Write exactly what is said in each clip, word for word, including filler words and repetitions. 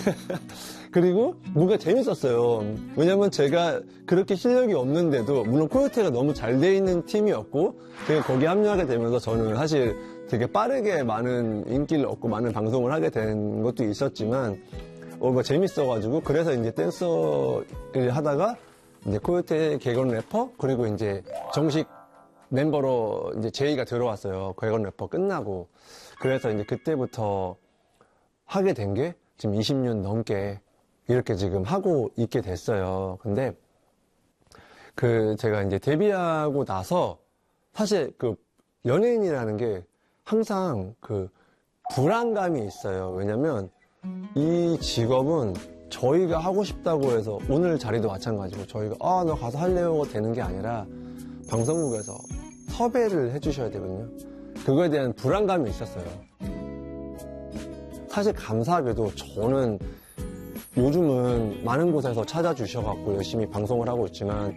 그리고 뭔가 재밌었어요. 왜냐면 제가 그렇게 실력이 없는데도, 물론 코요테가 너무 잘 돼 있는 팀이었고, 제가 거기에 합류하게 되면서 저는 사실 되게 빠르게 많은 인기를 얻고 많은 방송을 하게 된 것도 있었지만, 어, 뭐 재밌어가지고, 그래서 이제 댄서를 하다가, 이제 코요테 개건 래퍼, 그리고 이제 정식 멤버로 이제 제이가 들어왔어요. 개건 래퍼 끝나고. 그래서 이제 그때부터 하게 된 게 지금 이십 년 넘게 이렇게 지금 하고 있게 됐어요. 근데 그 제가 이제 데뷔하고 나서 사실 그 연예인이라는 게 항상 그 불안감이 있어요. 왜냐면 이 직업은 저희가 하고 싶다고 해서, 오늘 자리도 마찬가지고 저희가 아, 너 가서 할래요 되는 게 아니라 방송국에서 섭외를 해주셔야 되거든요. 그거에 대한 불안감이 있었어요. 사실 감사하게도 저는 요즘은 많은 곳에서 찾아주셔갖고 열심히 방송을 하고 있지만,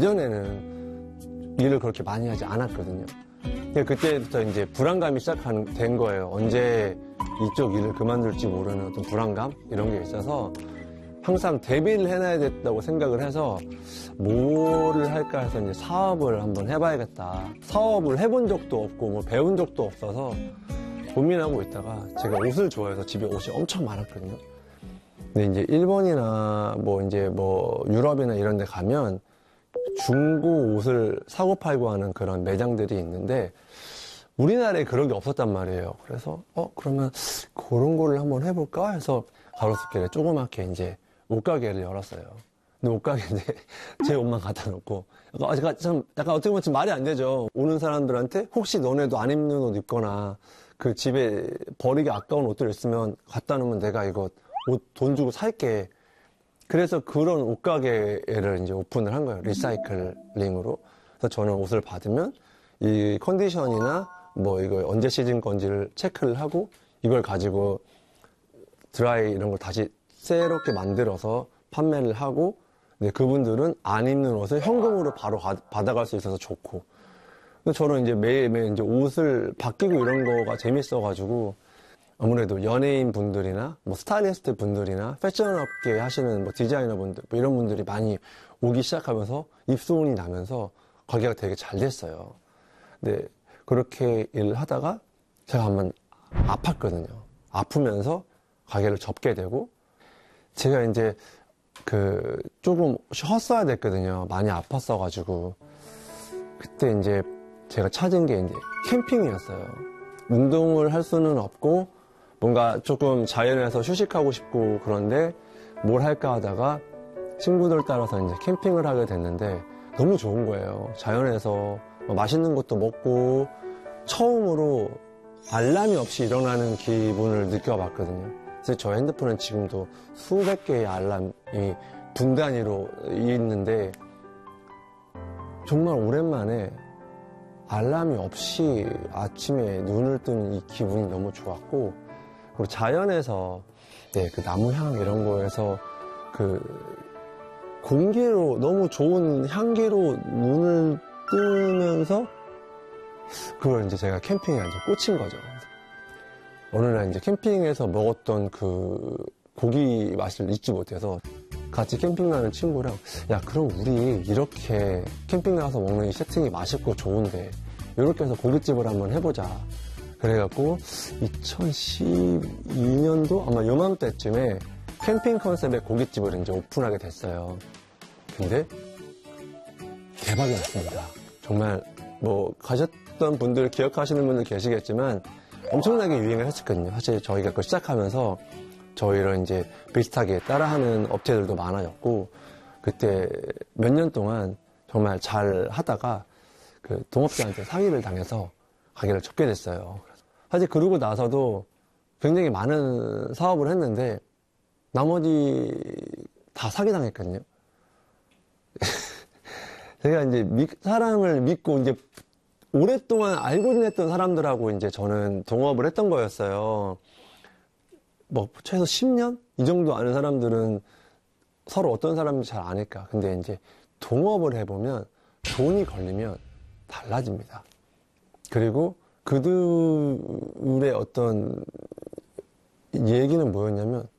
예전에는 일을 그렇게 많이 하지 않았거든요. 그때부터 이제 불안감이 시작된 거예요. 언제 이쪽 일을 그만둘지 모르는 어떤 불안감? 이런 게 있어서 항상 데뷔를 해놔야 됐다고 생각을 해서 뭐를 할까 해서 이제 사업을 한번 해봐야겠다. 사업을 해본 적도 없고 뭐 배운 적도 없어서 고민하고 있다가, 제가 옷을 좋아해서 집에 옷이 엄청 많았거든요. 근데 이제 일본이나 뭐 이제 뭐 유럽이나 이런 데 가면 중고 옷을 사고 팔고 하는 그런 매장들이 있는데, 우리나라에 그런 게 없었단 말이에요. 그래서 어 그러면 그런 거를 한번 해볼까 해서 가로수길에 조그맣게 이제 옷가게를 열었어요. 근데 옷가게인데 제 옷만 갖다 놓고, 약간, 제가 참 약간 어떻게 보면 좀 말이 안 되죠. 오는 사람들한테 혹시 너네도 안 입는 옷 입거나 그 집에 버리기 아까운 옷들 있으면 갖다 놓으면 내가 이거 옷 돈 주고 살게. 그래서 그런 옷가게를 이제 오픈을 한 거예요. 리사이클링으로. 그래서 저는 옷을 받으면 이 컨디션이나 뭐 이거 언제 시즌 건지를 체크를 하고, 이걸 가지고 드라이 이런 걸 다시 새롭게 만들어서 판매를 하고, 근데 그분들은 안 입는 옷을 현금으로 바로 가, 받아갈 수 있어서 좋고. 저는 이제 매일매일 이제 옷을 바뀌고 이런 거가 재밌어가지고, 아무래도 연예인 분들이나 뭐 스타일리스트 분들이나 패션 업계 하시는 뭐 디자이너 분들, 뭐 이런 분들이 많이 오기 시작하면서 입소문이 나면서 가게가 되게 잘 됐어요. 근데 그렇게 일을 하다가 제가 한번 아팠거든요. 아프면서 가게를 접게 되고, 제가 이제 그 조금 쉬었어야 됐거든요. 많이 아팠어가지고. 그때 이제 제가 찾은 게 이제 캠핑이었어요. 운동을 할 수는 없고 뭔가 조금 자연에서 휴식하고 싶고, 그런데 뭘 할까 하다가 친구들 따라서 이제 캠핑을 하게 됐는데 너무 좋은 거예요. 자연에서 맛있는 것도 먹고 처음으로 알람이 없이 일어나는 기분을 느껴봤거든요. 그래서 저 핸드폰은 지금도 수백 개의 알람이 분 단위로 있는데, 정말 오랜만에 알람이 없이 아침에 눈을 뜨는 이 기분이 너무 좋았고, 그리고 자연에서 네, 그 나무 향 이런 거에서 그 공기로 너무 좋은 향기로 눈을 뜨면서, 그걸 이제 제가 캠핑에 이제 꽂힌 거죠. 어느 날 이제 캠핑에서 먹었던 그 고기 맛을 잊지 못해서 같이 캠핑 가는 친구랑, 야 그럼 우리 이렇게 캠핑 나가서 먹는 이 세팅이 맛있고 좋은데 이렇게 해서 고깃집을 한번 해보자. 그래갖고 이천십이 년도 아마 요맘때쯤에 캠핑 컨셉의 고깃집을 이제 오픈하게 됐어요. 근데 대박이 났습니다. 정말 뭐 가셨던 분들, 기억하시는 분들 계시겠지만 엄청나게 유행을 했었거든요. 사실 저희가 그걸 시작하면서 저희를 이제 비슷하게 따라하는 업체들도 많아졌고, 그때 몇 년 동안 정말 잘 하다가 그 동업자한테 사기를 당해서 가게를 접게 됐어요. 사실 그러고 나서도 굉장히 많은 사업을 했는데 나머지 다 사기당했거든요. 제가 이제 미, 사람을 믿고 이제 오랫동안 알고 지냈던 사람들하고 이제 저는 동업을 했던 거였어요. 뭐 최소 십 년? 이 정도 아는 사람들은 서로 어떤 사람인지 잘 아니까. 근데 이제 동업을 해보면 돈이 걸리면 달라집니다. 그리고 그들의 어떤 얘기는 뭐였냐면,